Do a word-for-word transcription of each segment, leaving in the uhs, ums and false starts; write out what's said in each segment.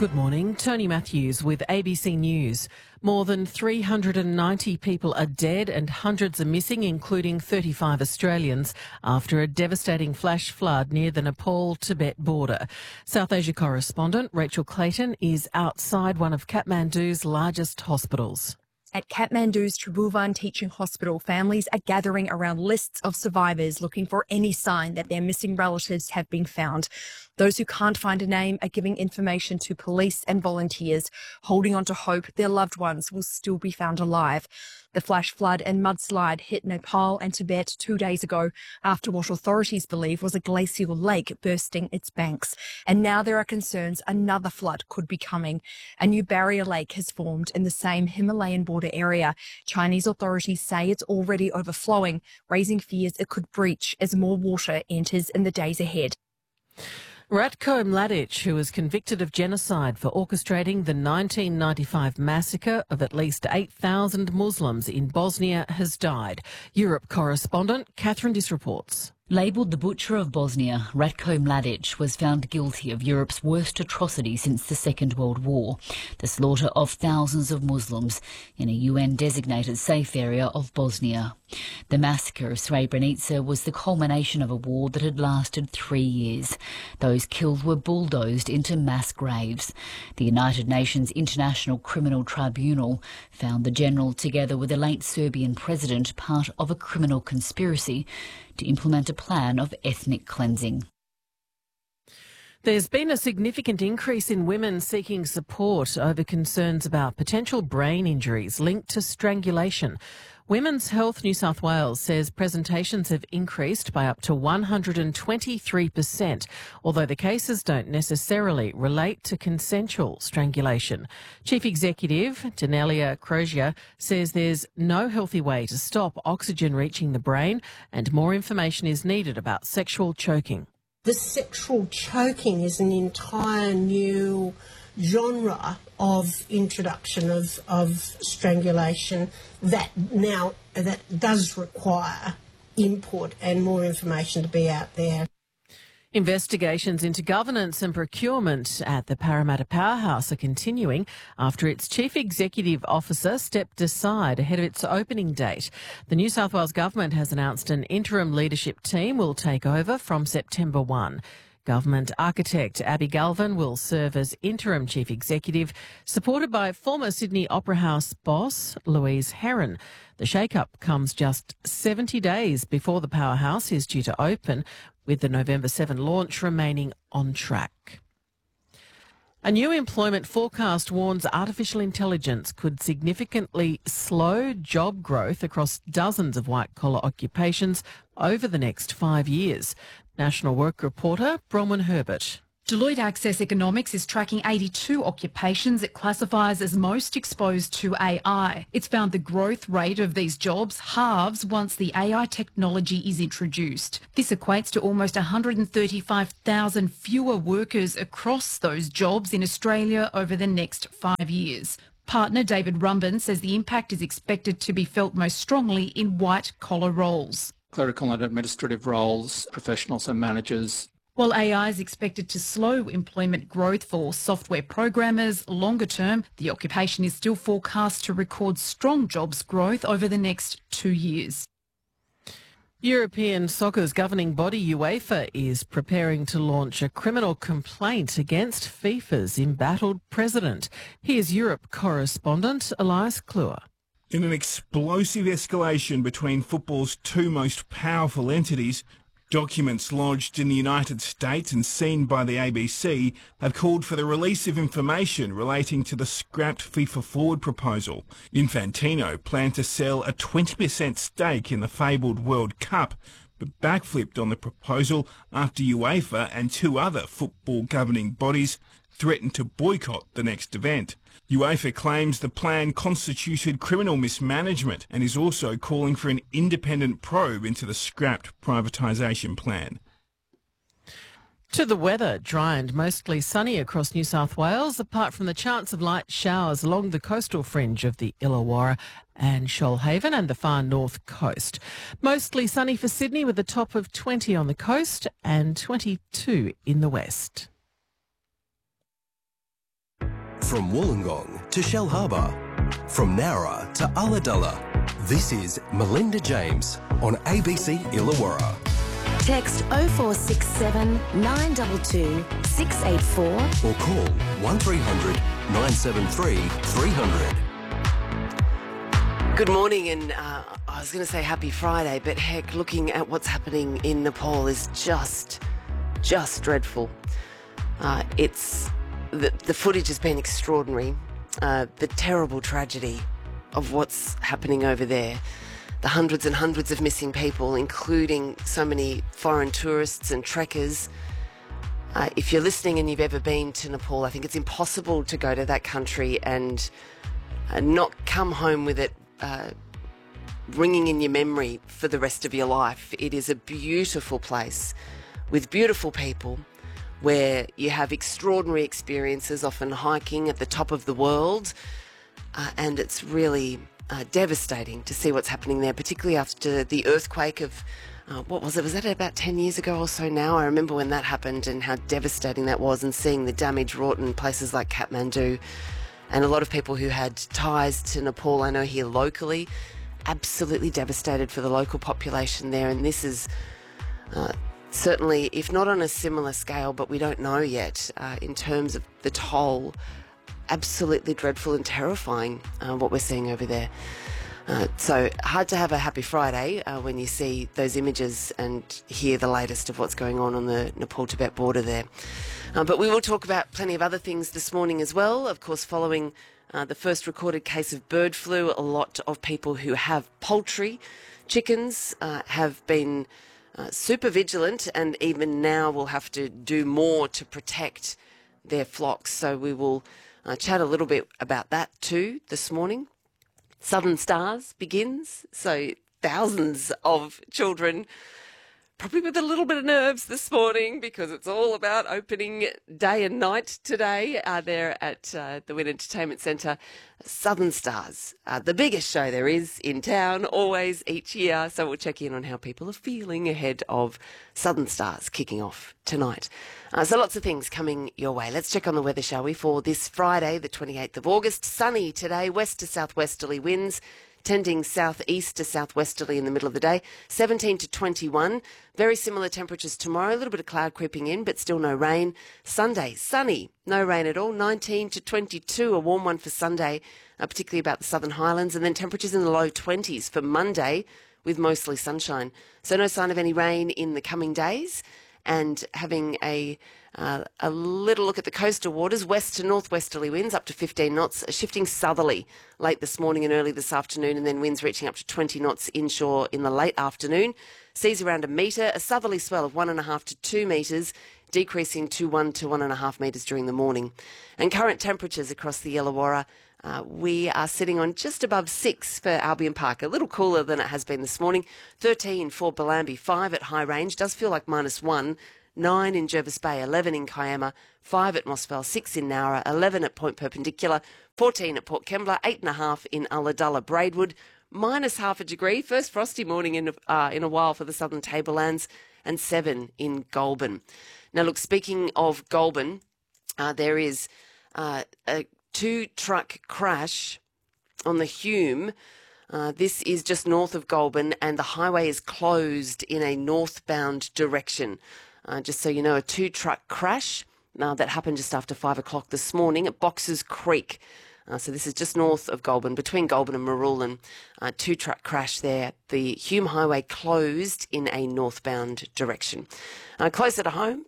Good morning. Tony Matthews with A B C News. More than three hundred ninety people are dead and hundreds are missing, including thirty-five Australians, after a devastating flash flood near the Nepal-Tibet border. South Asia correspondent Rachel Clayton is outside one of Kathmandu's largest hospitals. At Kathmandu's Tribhuvan Teaching Hospital, families are gathering around lists of survivors looking for any sign that their missing relatives have been found. Those who can't find a name are giving information to police and volunteers, holding on to hope their loved ones will still be found alive. The flash flood and mudslide hit Nepal and Tibet two days ago after what authorities believe was a glacial lake bursting its banks. And now there are concerns another flood could be coming. A new barrier lake has formed in the same Himalayan border area. Chinese authorities say it's already overflowing, raising fears it could breach as more water enters in the days ahead. Ratko Mladic, who was convicted of genocide for orchestrating the nineteen ninety-five massacre of at least eight thousand Muslims in Bosnia, has died. Europe correspondent Catherine Diss reports. Labelled the Butcher of Bosnia, Ratko Mladic was found guilty of Europe's worst atrocity since the Second World War, the slaughter of thousands of Muslims in a U N-designated safe area of Bosnia. The massacre of Srebrenica was the culmination of a war that had lasted three years. Those killed were bulldozed into mass graves. The United Nations International Criminal Tribunal found the general, together with the late Serbian president, part of a criminal conspiracy to implement a plan of ethnic cleansing. There's been a significant increase in women seeking support over concerns about potential brain injuries linked to strangulation. Women's Health New South Wales says presentations have increased by up to one hundred twenty-three percent, although the cases don't necessarily relate to consensual strangulation. Chief Executive Danelia Crozier says there's no healthy way to stop oxygen reaching the brain, and more information is needed about sexual choking. The sexual choking is an entire new genre of introduction of, of strangulation that now that does require input and more information to be out there. Investigations into governance and procurement at the Parramatta Powerhouse are continuing after its chief executive officer stepped aside ahead of its opening date. The New South Wales government has announced an interim leadership team will take over from September first. Government architect Abby Galvin will serve as interim chief executive, supported by former Sydney Opera House boss Louise Heron. The shake-up comes just seventy days before the Powerhouse is due to open, with the November seventh launch remaining on track. A new employment forecast warns artificial intelligence could significantly slow job growth across dozens of white-collar occupations over the next five years. National Work reporter Bronwyn Herbert. Deloitte Access Economics is tracking eighty-two occupations it classifies as most exposed to A I. It's found the growth rate of these jobs halves once the A I technology is introduced. This equates to almost one hundred thirty-five thousand fewer workers across those jobs in Australia over the next five years. Partner David Rumban says the impact is expected to be felt most strongly in white-collar roles. Clerical and administrative roles, professionals and managers. While A I is expected to slow employment growth for software programmers, longer term, the occupation is still forecast to record strong jobs growth over the next two years. European soccer's governing body UEFA is preparing to launch a criminal complaint against FIFA's embattled president. Here's Europe correspondent Elias Kluwer. In an explosive escalation between football's two most powerful entities, documents lodged in the United States and seen by the A B C have called for the release of information relating to the scrapped FIFA forward proposal. Infantino planned to sell a twenty percent stake in the fabled World Cup, but backflipped on the proposal after UEFA and two other football governing bodies threatened to boycott the next event. UEFA claims the plan constituted criminal mismanagement and is also calling for an independent probe into the scrapped privatisation plan. To the weather, dry and mostly sunny across New South Wales, apart from the chance of light showers along the coastal fringe of the Illawarra and Shoalhaven and the far north coast. Mostly sunny for Sydney with a top of twenty on the coast and twenty-two in the west. From Wollongong to Shellharbour, from Nowra to Ulladulla, this is Melinda James on A B C Illawarra. Text oh four six seven, nine two two, six eight four or call one three hundred, nine seven three, three hundred. Good morning, and uh, I was going to say happy Friday, but heck, looking at what's happening in Nepal is just, just dreadful. Uh, it's the, the footage has been extraordinary. Uh, the terrible tragedy of what's happening over there. The hundreds and hundreds of missing people, including so many foreign tourists and trekkers. Uh, if you're listening and you've ever been to Nepal, I think it's impossible to go to that country and uh, not come home with it uh, ringing in your memory for the rest of your life. It is a beautiful place with beautiful people where you have extraordinary experiences, often hiking at the top of the world, uh, and it's really uh, devastating to see what's happening there, particularly after the earthquake of, uh, what was it, was that about ten years ago or so now? I remember when that happened and how devastating that was, and seeing the damage wrought in places like Kathmandu. And a lot of people who had ties to Nepal, I know here locally, absolutely devastated for the local population there. And this is uh, certainly, if not on a similar scale, but we don't know yet, uh, in terms of the toll, absolutely dreadful and terrifying uh, what we're seeing over there. Uh, so hard to have a happy Friday uh, when you see those images and hear the latest of what's going on on the Nepal-Tibet border there. Uh, but we will talk about plenty of other things this morning as well. Of course, following uh, the first recorded case of bird flu, a lot of people who have poultry, chickens, uh, have been uh, super vigilant, and even now will have to do more to protect their flocks. So we will uh, chat a little bit about that too this morning. Southern Stars begins, so thousands of children, probably with a little bit of nerves this morning because it's all about opening day and night today. Uh, they're at uh, the Wynn Entertainment Centre. Southern Stars, uh, the biggest show there is in town, always each year. So we'll check in on how people are feeling ahead of Southern Stars kicking off tonight. Uh, so lots of things coming your way. Let's check on the weather, shall we, for this Friday, the twenty-eighth of August. Sunny today, west to southwesterly winds, tending southeast to southwesterly in the middle of the day, seventeen to twenty-one. Very similar temperatures tomorrow, a little bit of cloud creeping in, but still no rain. Sunday, sunny, no rain at all, nineteen to twenty-two, a warm one for Sunday, uh, particularly about the Southern Highlands, and then temperatures in the low twenties for Monday with mostly sunshine. So no sign of any rain in the coming days. And having a uh, a little look at the coastal waters, west to northwesterly winds up to fifteen knots, shifting southerly late this morning and early this afternoon, and then winds reaching up to twenty knots inshore in the late afternoon. Seas around a metre, a southerly swell of one and a half to two metres, decreasing to one to one and a half metres during the morning. And current temperatures across the Illawarra, Uh, we are sitting on just above six for Albion Park, a little cooler than it has been this morning. thirteen for Bellambi, five at High Range, does feel like minus one. nine in Jervis Bay, eleven in Kiama, five at Mossvale, six in Nowra, eleven at Point Perpendicular, fourteen at Port Kembla, eight and a half in Ulladulla Braidwood, minus half a degree, first frosty morning in, uh, in a while for the Southern Tablelands, and seven in Goulburn. Now look, speaking of Goulburn, uh, there is uh, a two-truck crash on the Hume. Uh, this is just north of Goulburn, and the highway is closed in a northbound direction. Uh, just so you know, a two-truck crash uh, that happened just after five o'clock this morning at Boxers Creek. Uh, so this is just north of Goulburn, between Goulburn and Marulan. Uh, two-truck crash there. The Hume Highway closed in a northbound direction. Uh, closer to home,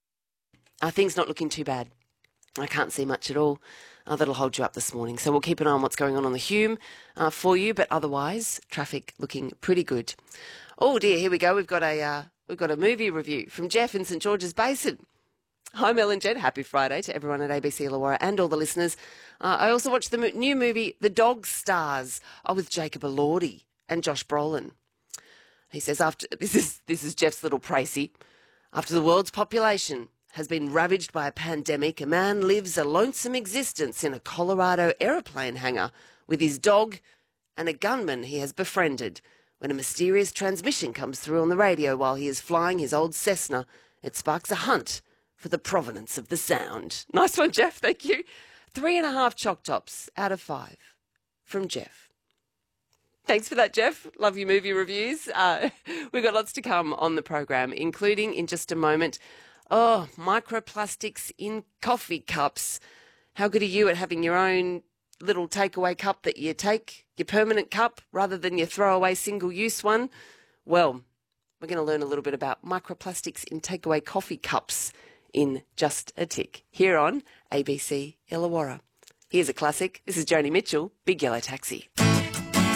uh, things not looking too bad. I can't see much at all. Uh, that'll hold you up this morning. So we'll keep an eye on what's going on on the Hume uh, for you, but otherwise, traffic looking pretty good. Oh dear, here we go. We've got a uh, we've got a movie review from Jeff in St George's Basin. Hi Mel and Jen, happy Friday to everyone at A B C Illawarra and all the listeners. Uh, I also watched the mo- new movie The Dog Stars oh, with Jacob Elordi and Josh Brolin. He says, after this is this is Jeff's little précis. After the world's population has been ravaged by a pandemic, a man lives a lonesome existence in a Colorado aeroplane hangar with his dog and a gunman he has befriended. When a mysterious transmission comes through on the radio while he is flying his old Cessna, it sparks a hunt for the provenance of the sound. Nice one, Jeff. Thank you. Three and a half choc tops out of five from Jeff. Thanks for that, Jeff. Love your movie reviews. Uh, we've got lots to come on the program, including in just a moment, oh, microplastics in coffee cups. How good are you at having your own little takeaway cup that you take, your permanent cup, rather than your throwaway single-use one? Well, we're going to learn a little bit about microplastics in takeaway coffee cups in just a tick, here on A B C Illawarra. Here's a classic. This is Joni Mitchell, Big Yellow Taxi.